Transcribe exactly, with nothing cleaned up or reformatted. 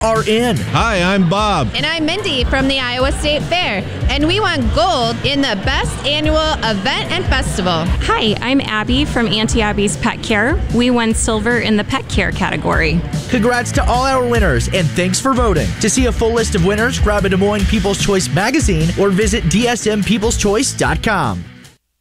are in. Hi, I'm Bob. And I'm Mindy from the Iowa State Fair, and we won gold in the Best Annual Event and Festival. Hi, I'm Abby from Auntie Abby's Pet Care. We won silver in the pet care category. Congrats to all our winners, and thanks for voting. To see a full list of winners, grab a Des Moines People's Choice magazine or visit D S M peoples choice dot com.